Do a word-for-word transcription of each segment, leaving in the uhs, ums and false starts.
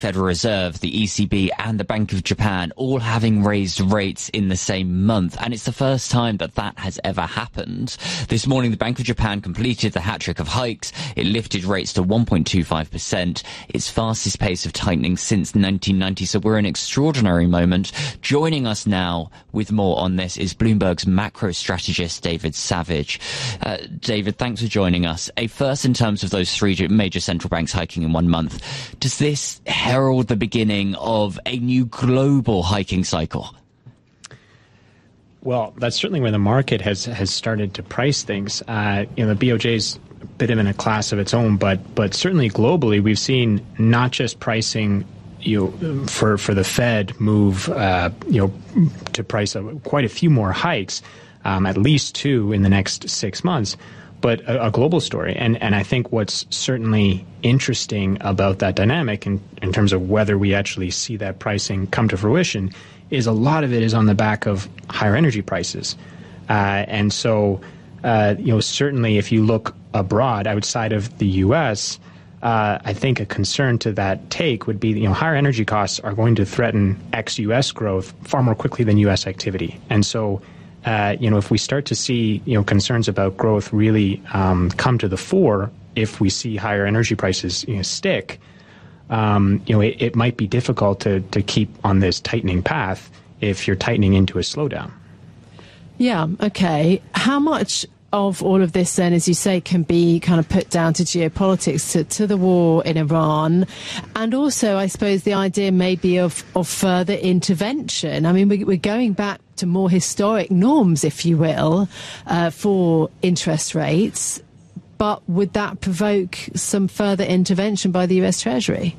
Federal Reserve, the E C B and the Bank of Japan all having raised rates in the same month, and it's the first time that that has ever happened. This morning the Bank of Japan completed the hat-trick of hikes. It lifted rates to one point two five percent, its fastest pace of tightening since nineteen ninety, so we're in an extraordinary moment. Joining us now with more on this is Bloomberg's macro strategist David Savage. Uh, David, thanks for joining us. A first in terms of those three major central banks hiking in one month. Does this herald the beginning of a new global hiking cycle? Well, that's certainly where the market has, has started to price things. Uh, you know, the B O J's a bit of in a class of its own, but but certainly globally, we've seen not just pricing, you know, for for the Fed move, uh, you know, to price a, quite a few more hikes, um, at least two in the next six months. But a, a global story. And, and I think what's certainly interesting about that dynamic in, in terms of whether we actually see that pricing come to fruition is a lot of it is on the back of higher energy prices. Uh, and so, uh, you know, certainly if you look abroad outside of the U S, uh, I think a concern to that take would be, you know, higher energy costs are going to threaten ex-U S growth far more quickly than U S activity. And so, Uh, you know, if we start to see, you know, concerns about growth really um, come to the fore, if we see higher energy prices, you know, stick, um, you know, it, it might be difficult to, to keep on this tightening path if you're tightening into a slowdown. Yeah, okay. How much of all of this then, as you say, can be kind of put down to geopolitics, to, to the war in Iran, and also, I suppose, the idea maybe of, of further intervention? I mean, we, we're going back to more historic norms, if you will, uh, for interest rates, but would that provoke some further intervention by the U S Treasury?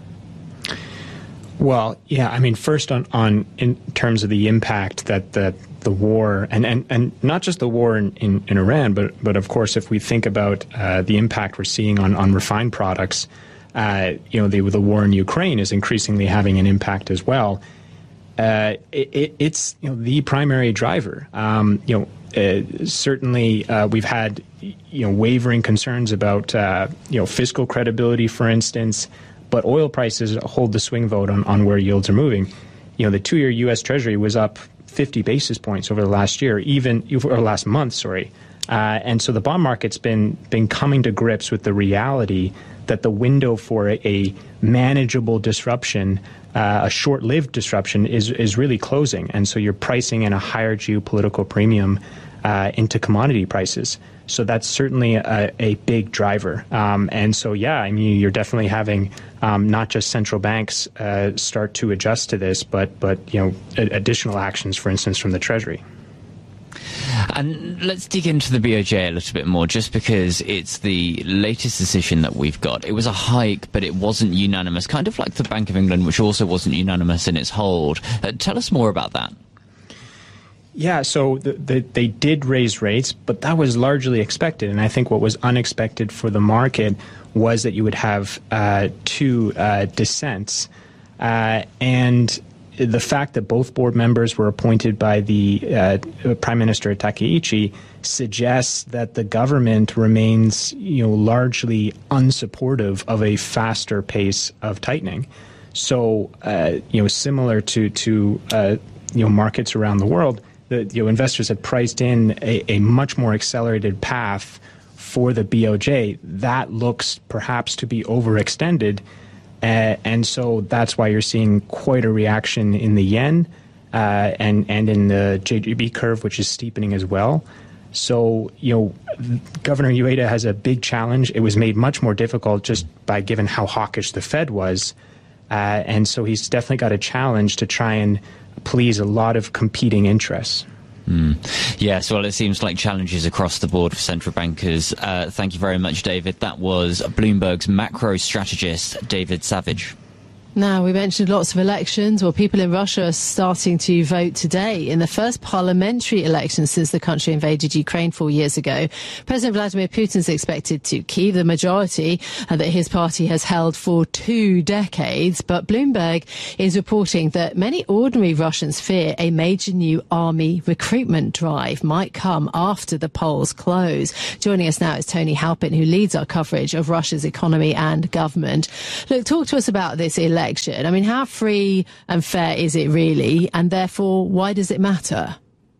Well, yeah, I mean, first on, on in terms of the impact that the the war, and, and, and not just the war in, in, in Iran, but, but of course, if we think about uh, the impact we're seeing on, on refined products, uh, you know, the, the war in Ukraine is increasingly having an impact as well. Uh, it, it, it's, you know, the primary driver. Um, you know, uh, certainly uh, we've had, you know, wavering concerns about, uh, you know, fiscal credibility, for instance, but oil prices hold the swing vote on, on where yields are moving. You know, the two-year U S Treasury was up fifty basis points over the last year, even or last month, sorry. Uh, and so the bond market's been been coming to grips with the reality that the window for a, a manageable disruption, uh, a short-lived disruption, is is really closing. And so you're pricing in a higher geopolitical premium uh, into commodity prices. So that's certainly a, a big driver. Um, and so, yeah, I mean, you're definitely having um, not just central banks uh, start to adjust to this, but, but you know, additional actions, for instance, from the Treasury. And let's dig into the B O J a little bit more, just because it's the latest decision that we've got. It was a hike, but it wasn't unanimous, kind of like the Bank of England, which also wasn't unanimous in its hold. Uh, tell us more about that. Yeah, so the, the, they did raise rates, but that was largely expected. And I think what was unexpected for the market was that you would have uh, two uh, dissents. Uh, and the fact that both board members were appointed by the uh, Prime Minister Takaichi suggests that the government remains, you know, largely unsupportive of a faster pace of tightening. So, uh, you know, similar to, to uh, you know, markets around the world, the you know, investors had priced in a, a much more accelerated path for the B O J. That looks perhaps to be overextended. Uh, and so that's why you're seeing quite a reaction in the yen uh, and, and in the J G B curve, which is steepening as well. So, you know, Governor Ueda has a big challenge. It was made much more difficult just by given how hawkish the Fed was. Uh, and so he's definitely got a challenge to try and please a lot of competing interests. Mm. Yes, well, it seems like challenges across the board for central bankers. Uh, thank you very much, David. That was Bloomberg's macro strategist, David Savage. Now, we mentioned lots of elections. Well, people in Russia are starting to vote today in the first parliamentary election since the country invaded Ukraine four years ago. President Vladimir Putin is expected to keep the majority uh, that his party has held for two decades. But Bloomberg is reporting that many ordinary Russians fear a major new army recruitment drive might come after the polls close. Joining us now is Tony Halpin, who leads our coverage of Russia's economy and government. Look, talk to us about this election. election? I mean, how free and fair is it really? And therefore, why does it matter?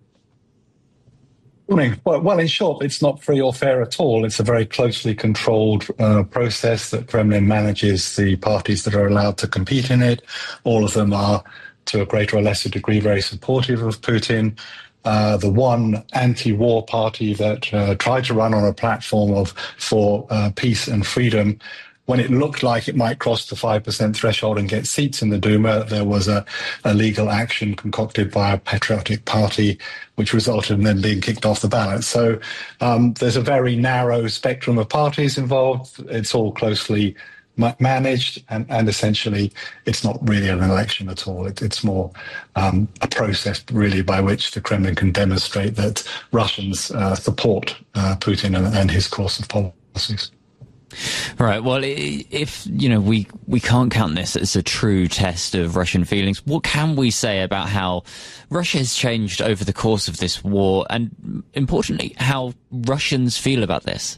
Morning. Well, well, in short, it's not free or fair at all. It's a very closely controlled uh, process that Kremlin manages the parties that are allowed to compete in it. All of them are, to a greater or lesser degree, very supportive of Putin. Uh, the one anti-war party that uh, tried to run on a platform of for uh, peace and freedom, when it looked like it might cross the five percent threshold and get seats in the Duma, there was a, a legal action concocted by a patriotic party, which resulted in them being kicked off the ballot. So um, there's a very narrow spectrum of parties involved. It's all closely ma- managed, and, and essentially it's not really an election at all. It, it's more um, a process, really, by which the Kremlin can demonstrate that Russians uh, support uh, Putin and, and his course of policies. Right. Well, if, you know, we, we can't count this as a true test of Russian feelings, what can we say about how Russia has changed over the course of this war, and importantly, how Russians feel about this?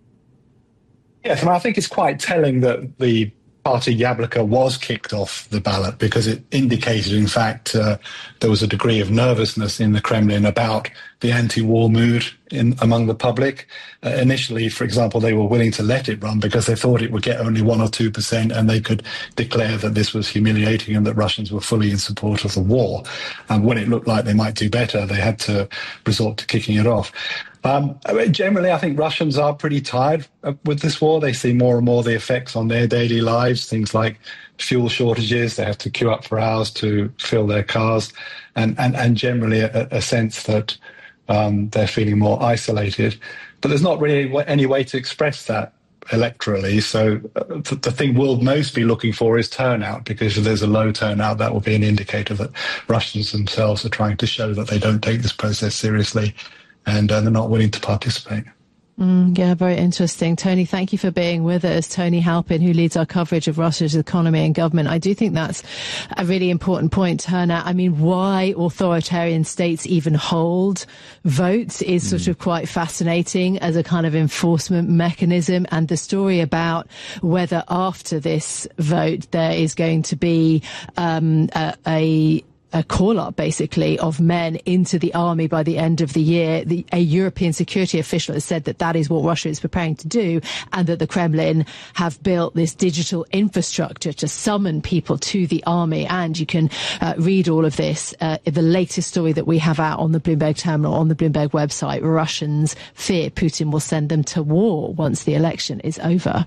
Yes, and I think it's quite telling that the party Yabloko was kicked off the ballot, because it indicated, in fact, uh, there was a degree of nervousness in the Kremlin about the anti-war mood in among the public. Uh, initially, for example, they were willing to let it run because they thought it would get only one or two percent, and they could declare that this was humiliating and that Russians were fully in support of the war. And when it looked like they might do better, they had to resort to kicking it off. Um, generally, I think Russians are pretty tired with this war. They see more and more the effects on their daily lives, things like fuel shortages. They have to queue up for hours to fill their cars, and, and, and generally a, a sense that um, they're feeling more isolated. But there's not really any way to express that electorally. So the, the thing we'll most be looking for is turnout, because if there's a low turnout, that will be an indicator that Russians themselves are trying to show that they don't take this process seriously, and uh, they're not willing to participate. Mm, yeah, very interesting. Tony, thank you for being with us. Tony Halpin, who leads our coverage of Russia's economy and government. I do think that's a really important point, turnout. I mean, why authoritarian states even hold votes is mm. sort of quite fascinating as a kind of enforcement mechanism. And the story about whether after this vote there is going to be um, a, a a call-up, basically, of men into the army by the end of the year. The, a European security official has said that that is what Russia is preparing to do, and that the Kremlin have built this digital infrastructure to summon people to the army. And you can uh, read all of this, uh, the latest story that we have out on the Bloomberg terminal, on the Bloomberg website. Russians fear Putin will send them to war once the election is over.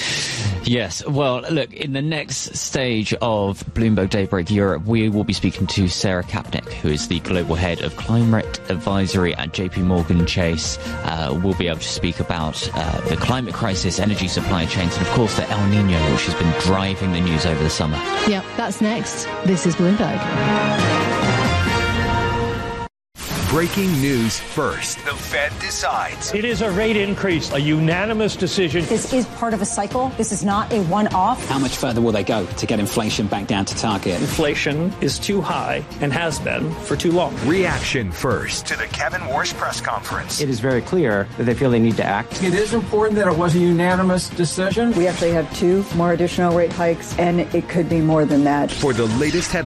Yes, well, look, in the next stage of Bloomberg Daybreak Europe, we will be speaking to Sarah Kapnick, who is the global head of climate advisory at J P Morgan Chase. Uh, we'll be able to speak about uh, the climate crisis, energy supply chains, and of course the El Nino, which has been driving the news over the summer. Yeah, that's next. This is Bloomberg. Breaking news first. The Fed decides. It is a rate increase, a unanimous decision. This is part of a cycle. This is not a one-off. How much further will they go to get inflation back down to target? Inflation is too high and has been for too long. Reaction first to the Kevin Warsh press conference. It is very clear that they feel they need to act. It is important that it was a unanimous decision. We actually have two more additional rate hikes, and it could be more than that. For the latest headlines.